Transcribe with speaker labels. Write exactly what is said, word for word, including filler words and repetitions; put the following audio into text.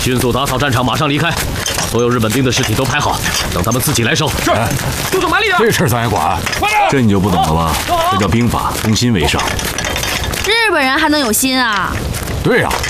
Speaker 1: 迅速打扫战场，马上离开，把所有日本兵的尸体都排好，等他们自己来收。
Speaker 2: 是，
Speaker 3: 动手蛮力点。
Speaker 2: 这事儿咱也管，
Speaker 3: 快点！
Speaker 2: 这你就不懂了吧？这叫兵法，攻心为上。
Speaker 4: 日本人还能有心啊？
Speaker 2: 对呀、啊，